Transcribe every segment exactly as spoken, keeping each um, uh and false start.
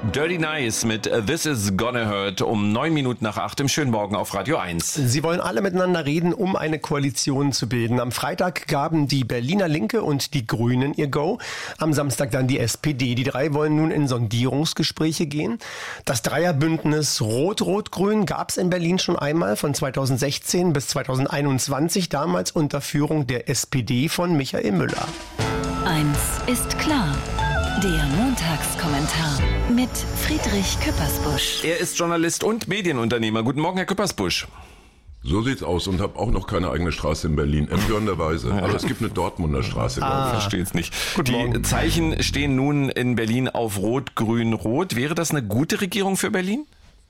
Dirty Nice mit This Is Gonna Hurt um neun Minuten nach acht im schönen Morgen auf Radio eins. Sie wollen alle miteinander reden, um eine Koalition zu bilden. Am Freitag gaben die Berliner Linke und die Grünen ihr Go. Am Samstag dann die S P D. Die drei wollen nun in Sondierungsgespräche gehen. Das Dreierbündnis Rot-Rot-Grün gab es in Berlin schon einmal von zweitausendsechzehn bis zweitausendeinundzwanzig, damals unter Führung der S P D von Michael Müller. Eins ist klar. Der Montagskommentar mit Friedrich Küppersbusch. Er ist Journalist und Medienunternehmer. Guten Morgen, Herr Küppersbusch. So sieht's aus und habe auch noch keine eigene Straße in Berlin, empörenderweise. Aber es gibt eine Dortmunder Straße, glaube ich. Ah, verstehe nicht. Guten Die Morgen. Zeichen stehen nun in Berlin auf Rot, Grün, Rot. Wäre das eine gute Regierung für Berlin?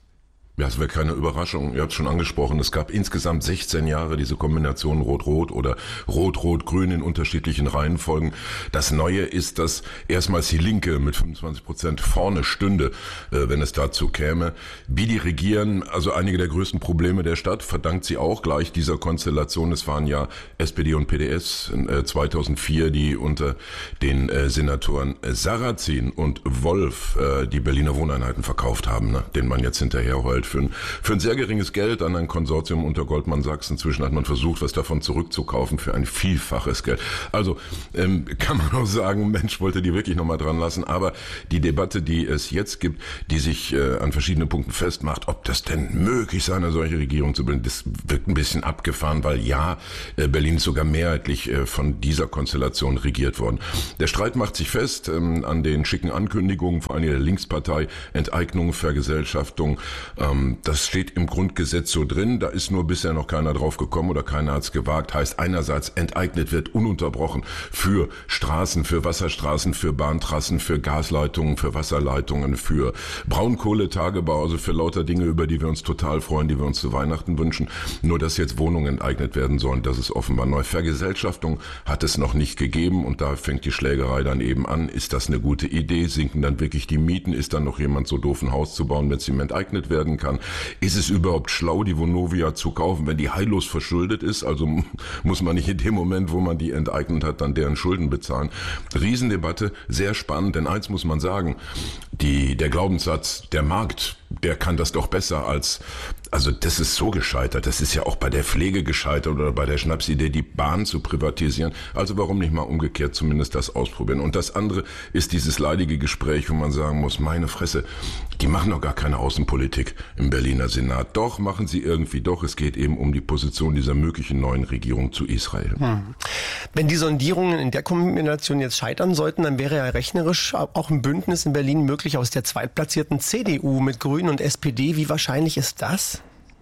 Ja, es wäre keine Überraschung. Ihr habt es schon angesprochen. Es gab insgesamt sechzehn Jahre diese Kombination Rot-Rot oder Rot-Rot-Grün in unterschiedlichen Reihenfolgen. Das Neue ist, dass erstmals die Linke mit fünfundzwanzig Prozent vorne stünde, äh, wenn es dazu käme. Wie die regieren, also einige der größten Probleme der Stadt, verdankt sie auch gleich dieser Konstellation. Es waren ja S P D und P D S äh, zweitausendvier, die unter den äh, Senatoren Sarrazin und Wolf äh, die Berliner Wohneinheiten verkauft haben, ne? Denen man jetzt hinterher heult. Für ein, für ein sehr geringes Geld an ein Konsortium unter Goldman Sachs. Inzwischen hat man versucht, was davon zurückzukaufen für ein Vielfaches Geld. Also ähm, kann man auch sagen, Mensch, wollte die wirklich nochmal dran lassen. Aber die Debatte, die es jetzt gibt, die sich äh, an verschiedenen Punkten festmacht, ob das denn möglich sei, eine solche Regierung zu bilden, das wirkt ein bisschen abgefahren, weil ja, äh, Berlin ist sogar mehrheitlich äh, von dieser Konstellation regiert worden. Der Streit macht sich fest ähm, an den schicken Ankündigungen, vor allem der Linkspartei, Enteignung, Vergesellschaftung. Ähm, Das steht im Grundgesetz so drin, da ist nur bisher noch keiner drauf gekommen oder keiner hat es gewagt. Heißt einerseits, enteignet wird ununterbrochen für Straßen, für Wasserstraßen, für Bahntrassen, für Gasleitungen, für Wasserleitungen, für Braunkohletagebau, also für lauter Dinge, über die wir uns total freuen, die wir uns zu Weihnachten wünschen. Nur, dass jetzt Wohnungen enteignet werden sollen, das ist offenbar neu. Vergesellschaftung hat es noch nicht gegeben und da fängt die Schlägerei dann eben an. Ist das eine gute Idee? Sinken dann wirklich die Mieten? Ist dann noch jemand so doof, ein Haus zu bauen, wenn es ihm enteignet werden kann? Ist es überhaupt schlau, die Vonovia zu kaufen, wenn die heillos verschuldet ist? Also muss man nicht in dem Moment, wo man die enteignet hat, dann deren Schulden bezahlen. Riesendebatte, sehr spannend, denn eins muss man sagen, die, der Glaubenssatz, der Markt, der kann das doch besser als, also das ist so gescheitert, das ist ja auch bei der Pflege gescheitert oder bei der Schnapsidee, die Bahn zu privatisieren. Also warum nicht mal umgekehrt zumindest das ausprobieren? Und das andere ist dieses leidige Gespräch, wo man sagen muss, meine Fresse, die machen doch gar keine Außenpolitik im Berliner Senat. Doch, machen sie irgendwie doch. Es geht eben um die Position dieser möglichen neuen Regierung zu Israel. Hm. Wenn die Sondierungen in der Kombination jetzt scheitern sollten, dann wäre ja rechnerisch auch ein Bündnis in Berlin möglich aus der zweitplatzierten C D U mit Grünen und S P D. Wie wahrscheinlich ist das?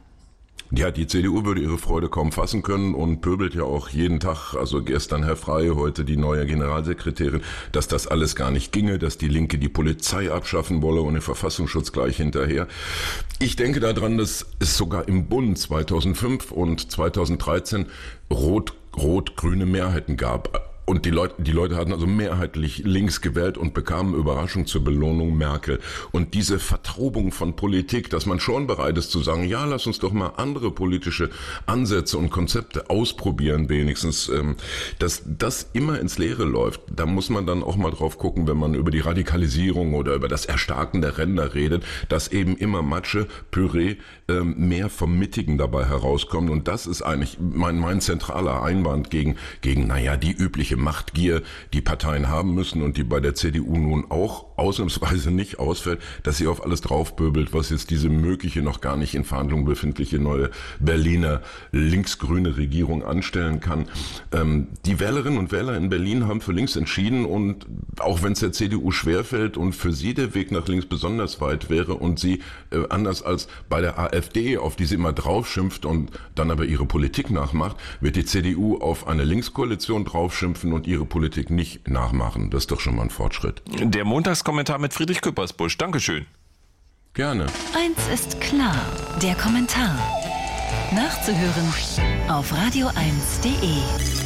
Ja, die C D U würde ihre Freude kaum fassen können und pöbelt ja auch jeden Tag, also gestern Herr Frey, heute die neue Generalsekretärin, dass das alles gar nicht ginge, dass die Linke die Polizei abschaffen wolle und den Verfassungsschutz gleich hinterher. Ich denke daran, dass es sogar im Bund zweitausendfünf und zweitausenddreizehn rot, rot-grüne Mehrheiten gab. Und die Leute, die Leute hatten also mehrheitlich links gewählt und bekamen Überraschung zur Belohnung Merkel. Und diese Vertaubung von Politik, dass man schon bereit ist zu sagen, ja, lass uns doch mal andere politische Ansätze und Konzepte ausprobieren wenigstens, dass das immer ins Leere läuft. Da muss man dann auch mal drauf gucken, wenn man über die Radikalisierung oder über das Erstarken der Ränder redet, dass eben immer Matsche, Püree, mehr vom Mittigen dabei herauskommt. Und das ist eigentlich mein, mein zentraler Einwand gegen, gegen, naja, die übliche Machtgier, die Parteien haben müssen und die bei der C D U nun auch ausnahmsweise nicht ausfällt, dass sie auf alles draufböbelt, was jetzt diese mögliche, noch gar nicht in Verhandlungen befindliche neue Berliner linksgrüne Regierung anstellen kann. Ähm, die Wählerinnen und Wähler in Berlin haben für links entschieden und auch wenn es der C D U schwerfällt und für sie der Weg nach links besonders weit wäre und sie äh, anders als bei der AfD, auf die sie immer draufschimpft und dann aber ihre Politik nachmacht, wird die C D U auf eine Linkskoalition draufschimpfen und ihre Politik nicht nachmachen. Das ist doch schon mal ein Fortschritt. Der Montagskommentar mit Friedrich Küppersbusch. Dankeschön. Gerne. Eins ist klar, der Kommentar. Nachzuhören auf radio eins punkt de.